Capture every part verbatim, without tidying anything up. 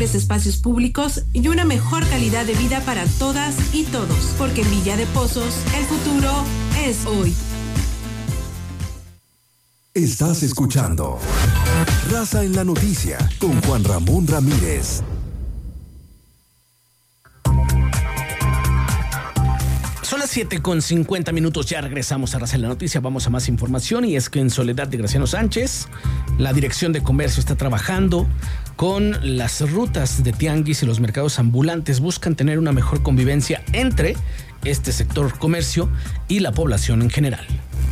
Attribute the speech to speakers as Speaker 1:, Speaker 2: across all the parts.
Speaker 1: mejores espacios públicos y una mejor calidad de vida para todas y todos, porque en Villa de Pozos el futuro es hoy.
Speaker 2: Estás escuchando Raza en la Noticia con Juan Ramón Ramírez.
Speaker 3: Son las siete con cincuenta minutos, ya regresamos a Raza en la Noticia, vamos a más información, y es que en Soledad de Graciano Sánchez, la Dirección de Comercio está trabajando con las rutas de tianguis y los mercados ambulantes. Buscan tener una mejor convivencia entre este sector comercio y la población en general.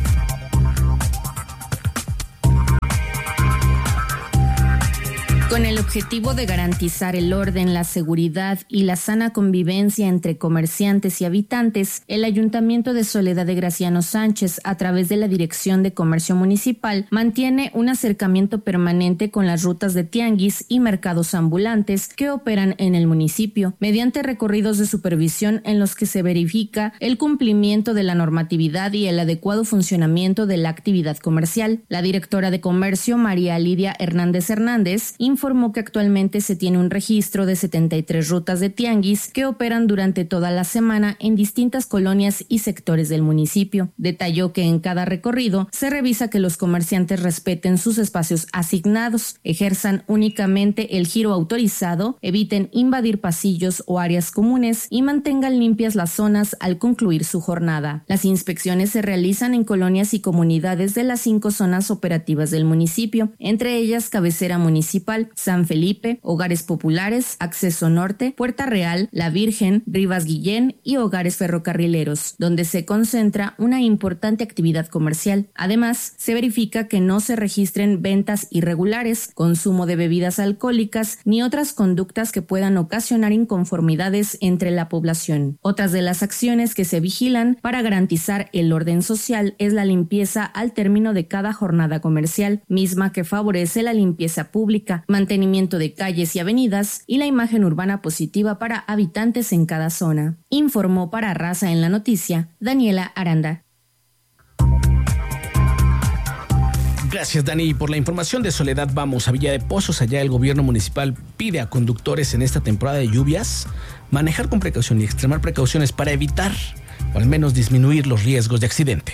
Speaker 4: Con el objetivo de garantizar el orden, la seguridad y la sana convivencia entre comerciantes y habitantes, el Ayuntamiento de Soledad de Graciano Sánchez, a través de la Dirección de Comercio Municipal, mantiene un acercamiento permanente con las rutas de tianguis y mercados ambulantes que operan en el municipio, mediante recorridos de supervisión en los que se verifica el cumplimiento de la normatividad y el adecuado funcionamiento de la actividad comercial. La directora de Comercio, María Lidia Hernández Hernández, informó que actualmente se tiene un registro de setenta y tres rutas de tianguis que operan durante toda la semana en distintas colonias y sectores del municipio. Detalló que en cada recorrido se revisa que los comerciantes respeten sus espacios asignados, ejerzan únicamente el giro autorizado, eviten invadir pasillos o áreas comunes y mantengan limpias las zonas al concluir su jornada. Las inspecciones se realizan en colonias y comunidades de las cinco zonas operativas del municipio, entre ellas Cabecera Municipal, San Felipe, Hogares Populares, Acceso Norte, Puerta Real, La Virgen, Rivas Guillén y Hogares Ferrocarrileros, donde se concentra una importante actividad comercial. Además, se verifica que no se registren ventas irregulares, consumo de bebidas alcohólicas ni otras conductas que puedan ocasionar inconformidades entre la población. Otras de las acciones que se vigilan para garantizar el orden social es la limpieza al término de cada jornada comercial, misma que favorece la limpieza pública, mantenimiento de calles y avenidas y la imagen urbana positiva para habitantes en cada zona. Informó para Raza en la Noticia, Daniela Aranda.
Speaker 3: Gracias, Dani, por la información. De Soledad vamos a Villa de Pozos. Allá el gobierno municipal pide a conductores en esta temporada de lluvias manejar con precaución y extremar precauciones para evitar o al menos disminuir los riesgos de accidente.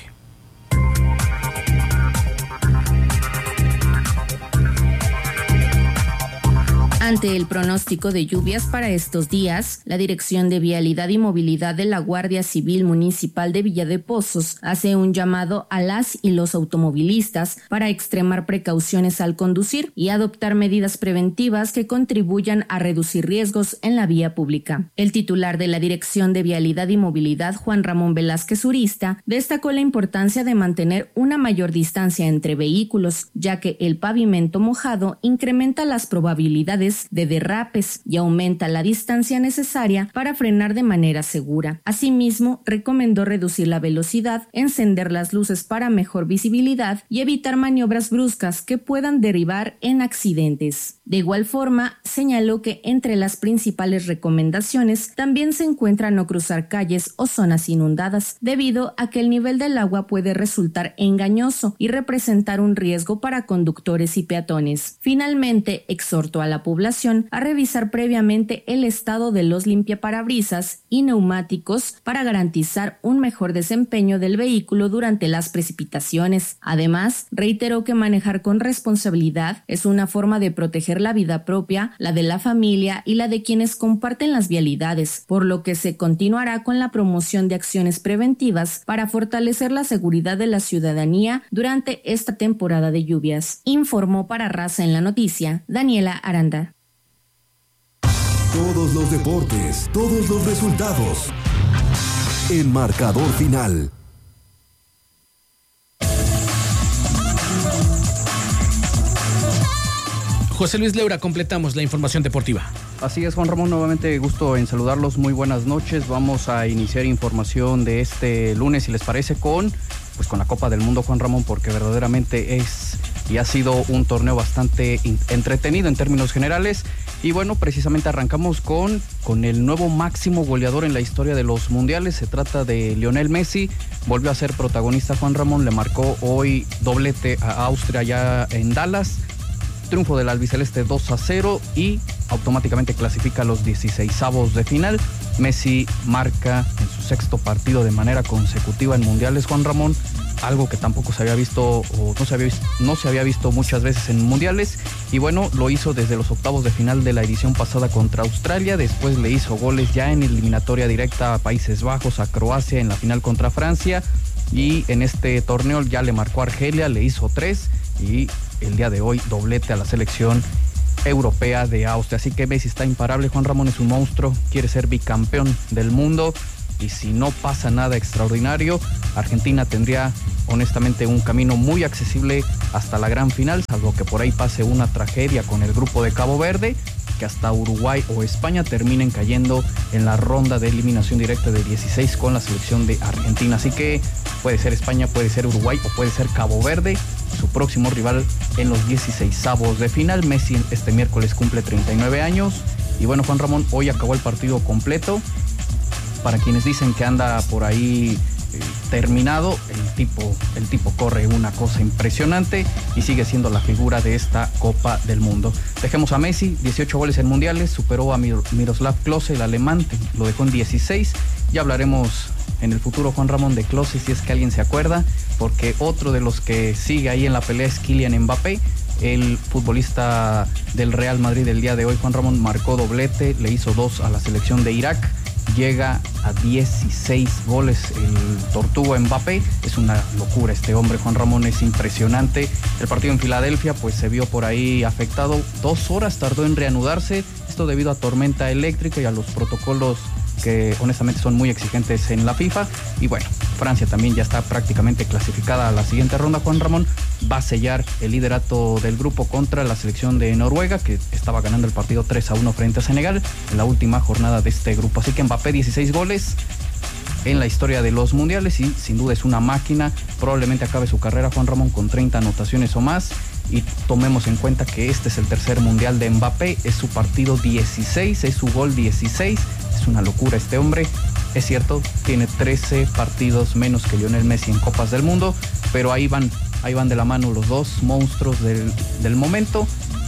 Speaker 4: Ante el pronóstico de lluvias para estos días, la Dirección de Vialidad y Movilidad de la Guardia Civil Municipal de Villa de Pozos hace un llamado a las y los automovilistas para extremar precauciones al conducir y adoptar medidas preventivas que contribuyan a reducir riesgos en la vía pública. El titular de la Dirección de Vialidad y Movilidad, Juan Ramón Velázquez Urista, destacó la importancia de mantener una mayor distancia entre vehículos, ya que el pavimento mojado incrementa las probabilidades de derrapes y aumenta la distancia necesaria para frenar de manera segura. Asimismo, recomendó reducir la velocidad, encender las luces para mejor visibilidad y evitar maniobras bruscas que puedan derivar en accidentes. De igual forma, señaló que entre las principales recomendaciones también se encuentra no cruzar calles o zonas inundadas, debido a que el nivel del agua puede resultar engañoso y representar un riesgo para conductores y peatones. Finalmente, exhortó a la población a revisar previamente el estado de los limpiaparabrisas y neumáticos para garantizar un mejor desempeño del vehículo durante las precipitaciones. Además, reiteró que manejar con responsabilidad es una forma de proteger la vida propia, la de la familia y la de quienes comparten las vialidades, por lo que se continuará con la promoción de acciones preventivas para fortalecer la seguridad de la ciudadanía durante esta temporada de lluvias. Informó para Raza en la Noticia, Daniela Aranda.
Speaker 2: Todos los deportes, todos los resultados. El marcador final.
Speaker 3: José Luis Leura, completamos la información deportiva.
Speaker 5: Así es, Juan Ramón, nuevamente gusto en saludarlos, muy buenas noches. Vamos a iniciar información de este lunes, si les parece, con, pues con la Copa del Mundo, Juan Ramón, porque verdaderamente es y ha sido un torneo bastante entretenido en términos generales. Y bueno, precisamente arrancamos con, con el nuevo máximo goleador en la historia de los mundiales. Se trata de Lionel Messi, volvió a ser protagonista, Juan Ramón, le marcó hoy doblete a Austria ya en Dallas. Triunfo del albiceleste dos a cero y automáticamente clasifica a los dieciseisavos de final. Messi marca en su sexto partido de manera consecutiva en mundiales, Juan Ramón, algo que tampoco se había visto o no se había visto, no se había visto muchas veces en mundiales, y bueno, lo hizo desde los octavos de final de la edición pasada contra Australia. Después le hizo goles ya en eliminatoria directa a Países Bajos, a Croacia, en la final contra Francia, y en este torneo ya le marcó a Argelia, le hizo tres, y el día de hoy doblete a la selección europea de Austria. Así que Messi está imparable, Juan Ramón, es un monstruo, quiere ser bicampeón del mundo, y si no pasa nada extraordinario, Argentina tendría honestamente un camino muy accesible hasta la gran final, salvo que por ahí pase una tragedia con el grupo de Cabo Verde, que hasta Uruguay o España terminen cayendo en la ronda de eliminación directa de dieciséis con la selección de Argentina. Así que puede ser España, puede ser Uruguay o puede ser Cabo Verde su próximo rival en los dieciseisavos de final. Messi este miércoles cumple treinta y nueve años. Y bueno, Juan Ramón, hoy acabó el partido completo. Para quienes dicen que anda por ahí eh, terminado, el tipo, el tipo corre una cosa impresionante y sigue siendo la figura de esta Copa del Mundo. Dejemos a Messi, dieciocho goles en mundiales, superó a Mir- Miroslav Klose, el alemán, lo dejó en dieciséis. Ya hablaremos en el futuro, Juan Ramón, de Klose, si es que alguien se acuerda, porque otro de los que sigue ahí en la pelea es Kylian Mbappé. El futbolista del Real Madrid el día de hoy, Juan Ramón, marcó doblete, le hizo dos a la selección de Irak, llega a dieciséis goles el tortuga Mbappé. Es una locura este hombre, Juan Ramón, es impresionante. El partido en Filadelfia pues se vio por ahí afectado, dos horas tardó en reanudarse, esto debido a tormenta eléctrica y a los protocolos que honestamente son muy exigentes en la FIFA. Y bueno, Francia también ya está prácticamente clasificada a la siguiente ronda, Juan Ramón, va a sellar el liderato del grupo contra la selección de Noruega, que estaba ganando el partido tres a uno frente a Senegal en la última jornada de este grupo. Así que Mbappé, dieciséis goles en la historia de los mundiales y sin duda es una máquina. Probablemente acabe su carrera, Juan Ramón, con treinta anotaciones o más. Y tomemos en cuenta que este es el tercer mundial de Mbappé, es su partido dieciséis, es su gol dieciséis. Es una locura este hombre. Es cierto, tiene trece partidos menos que Lionel Messi en Copas del Mundo, pero ahí van, ahí van de la mano los dos monstruos del, del momento.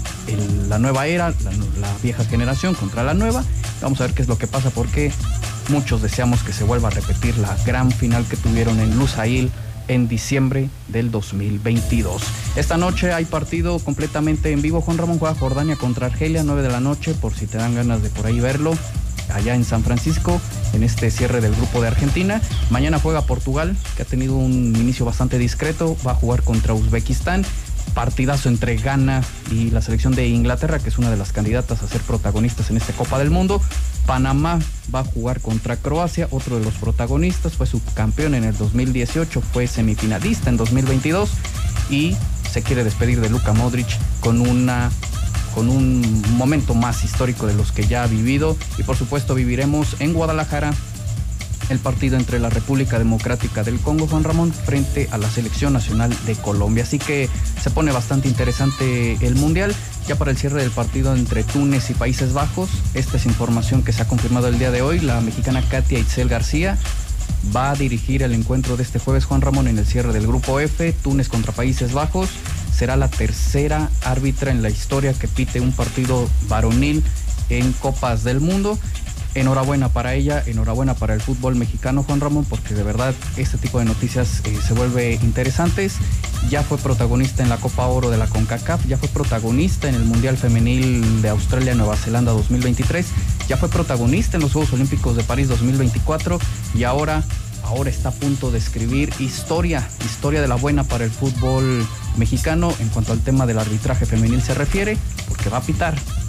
Speaker 5: El, la nueva era, la, la vieja generación contra la nueva. Vamos a ver qué es lo que pasa, porque muchos deseamos que se vuelva a repetir la gran final que tuvieron en Lusail en diciembre del dos mil veintidós. Esta noche hay partido completamente en vivo, Juan Ramón, juega Jordania contra Argelia, nueve de la noche, por si te dan ganas de por ahí verlo, allá en San Francisco, en este cierre del grupo de Argentina. Mañana juega Portugal, que ha tenido un inicio bastante discreto, va a jugar contra Uzbekistán. Partidazo entre Ghana y la selección de Inglaterra, que es una de las candidatas a ser protagonistas en esta Copa del Mundo. Panamá va a jugar contra Croacia, otro de los protagonistas, fue subcampeón en el dos mil dieciocho, fue semifinalista en dos mil veintidós y se quiere despedir de Luka Modric con una con un momento más histórico de los que ya ha vivido. Y por supuesto viviremos en Guadalajara el partido entre la República Democrática del Congo, Juan Ramón, frente a la Selección Nacional de Colombia. Así que se pone bastante interesante el Mundial. Ya para el cierre del partido entre Túnez y Países Bajos, esta es información que se ha confirmado el día de hoy. La mexicana Katia Itzel García va a dirigir el encuentro de este jueves, Juan Ramón, en el cierre del Grupo F, Túnez contra Países Bajos. Será la tercera árbitra en la historia que pite un partido varonil en Copas del Mundo. Enhorabuena para ella, enhorabuena para el fútbol mexicano, Juan Ramón, porque de verdad este tipo de noticias eh, se vuelve interesantes. Ya fue protagonista en la Copa Oro de la CONCACAF, ya fue protagonista en el Mundial Femenil de Australia-Nueva Zelanda dos mil veintitrés, ya fue protagonista en los Juegos Olímpicos de París dos mil veinticuatro y ahora, ahora está a punto de escribir historia, historia de la buena para el fútbol mexicano en cuanto al tema del arbitraje femenil se refiere, porque va a pitar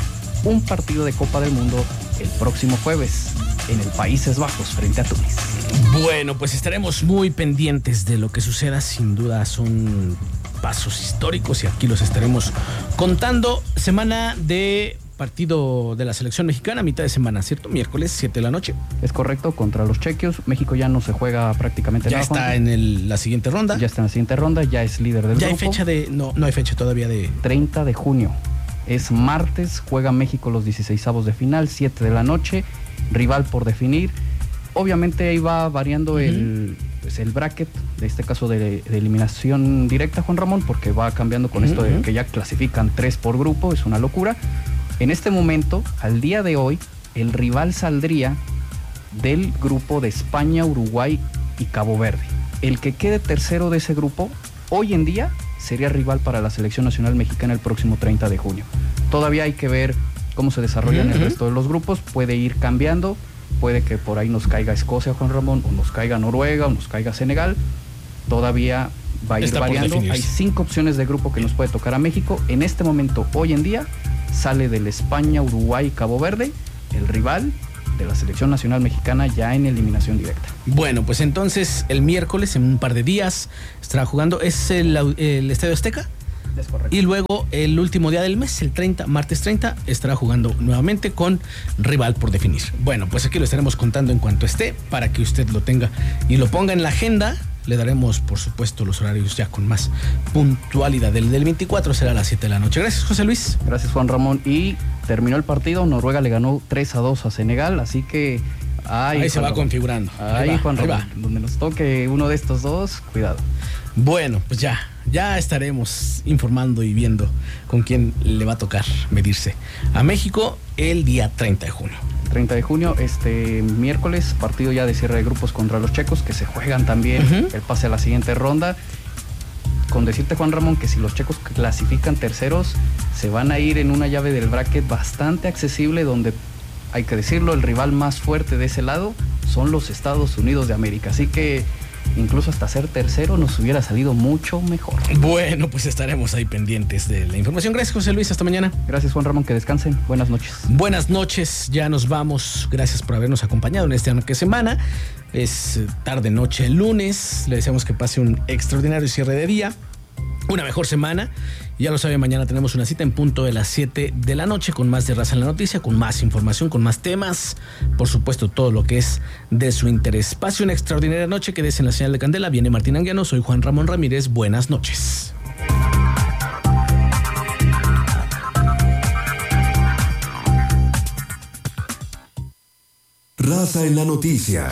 Speaker 5: un partido de Copa del Mundo el próximo jueves en el Países Bajos frente a Túnez.
Speaker 3: Bueno, pues estaremos muy pendientes de lo que suceda. Sin duda son pasos históricos y aquí los estaremos contando. Semana de partido de la selección mexicana, mitad de semana, ¿cierto? Miércoles, siete de la noche.
Speaker 5: Es correcto, contra los chequios. México ya no se juega prácticamente
Speaker 3: ya
Speaker 5: nada.
Speaker 3: Ya está en el, la siguiente ronda.
Speaker 5: Ya está en la siguiente ronda, ya es líder del
Speaker 3: ya
Speaker 5: grupo.
Speaker 3: Ya hay fecha de... No, no hay fecha todavía de...
Speaker 5: treinta de junio. Es martes, juega México los dieciseisavos de final, siete de la noche, rival por definir. Obviamente ahí va variando uh-huh. el, pues el bracket, de este caso de, de eliminación directa, Juan Ramón, porque va cambiando con uh-huh. esto de que ya clasifican tres por grupo, es una locura. En este momento, al día de hoy, el rival saldría del grupo de España, Uruguay y Cabo Verde. El que quede tercero de ese grupo, hoy en día, sería rival para la selección nacional mexicana el próximo treinta de junio. Todavía hay que ver cómo se desarrollan uh-huh. el resto de los grupos, puede ir cambiando, puede que por ahí nos caiga Escocia, Juan Ramón, o nos caiga Noruega, o nos caiga Senegal, todavía va a ir Está variando. Hay cinco opciones de grupo que nos puede tocar a México. En este momento, hoy en día, sale del España, Uruguay y Cabo Verde, el rival de la selección nacional mexicana ya en eliminación directa.
Speaker 3: Bueno, pues entonces el miércoles, en un par de días, estará jugando, ¿es el, el Estadio Azteca?
Speaker 5: Es correcto.
Speaker 3: Y luego el último día del mes, el treinta, martes treinta, estará jugando nuevamente con rival por definir. Bueno, pues aquí lo estaremos contando en cuanto esté, para que usted lo tenga y lo ponga en la agenda. Le daremos, por supuesto, los horarios ya con más puntualidad. El del veinticuatro será a las siete de la noche. Gracias, José Luis.
Speaker 5: Gracias, Juan Ramón. Y terminó el partido. Noruega le ganó tres a dos a Senegal, así que... Ay,
Speaker 3: ahí se va
Speaker 5: Ramón.
Speaker 3: configurando.
Speaker 5: Ahí, ahí va, Juan ahí Ramón. Va. Donde nos toque uno de estos dos, cuidado.
Speaker 3: Bueno, pues ya, ya estaremos informando y viendo con quién le va a tocar medirse a México el día treinta de junio.
Speaker 5: treinta de junio, este miércoles, partido ya de cierre de grupos contra los checos, que se juegan también uh-huh. el pase a la siguiente ronda. Con decirte, Juan Ramón, que si los checos clasifican terceros, se van a ir en una llave del bracket bastante accesible, donde, hay que decirlo, el rival más fuerte de ese lado son los Estados Unidos de América. Así que incluso hasta ser tercero nos hubiera salido mucho mejor.
Speaker 3: Bueno, pues estaremos ahí pendientes de la información. Gracias, José Luis, hasta mañana.
Speaker 5: Gracias, Juan Ramón, que descansen. Buenas noches.
Speaker 3: Buenas noches, ya nos vamos. Gracias por habernos acompañado en esta semana. Es tarde, noche, lunes. Le deseamos que pase un extraordinario cierre de día, una mejor semana. Ya lo sabe, mañana tenemos una cita en punto de las siete de la noche con más de Raza en la Noticia, con más información, con más temas, por supuesto todo lo que es de su interés. Pase una extraordinaria noche, quédese en la señal de Candela. Viene Martín Anguiano, soy Juan Ramón Ramírez, buenas noches.
Speaker 2: Raza en la Noticia.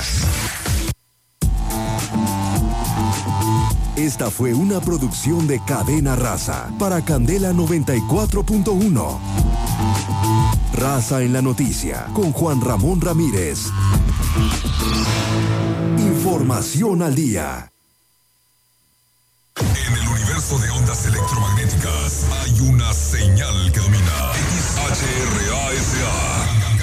Speaker 2: Esta fue una producción de Cadena Raza para Candela noventa y cuatro punto uno. Raza en la Noticia con Juan Ramón Ramírez. Información al día.
Speaker 6: En el universo de ondas electromagnéticas hay una señal que domina. X H R A